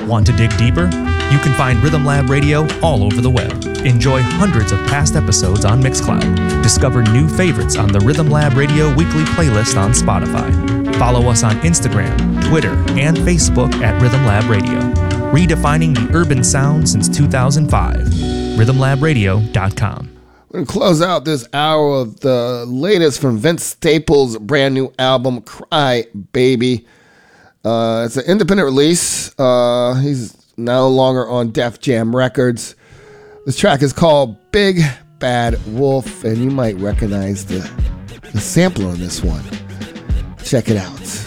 Want to dig deeper? You can find Rhythm Lab Radio all over the web. Enjoy hundreds of past episodes on Mixcloud. Discover new favorites on the Rhythm Lab Radio weekly playlist on Spotify. Follow us on Instagram, Twitter, and Facebook at Rhythm Lab Radio. Redefining the urban sound since 2005. RhythmLabRadio.com. We're going to close out this hour of the latest from Vince Staples' brand new album, Cry Baby. It's an independent release. He's no longer on Def Jam Records. This track is called Big Bad Wolf, and you might recognize the sampler on this one. Check it out.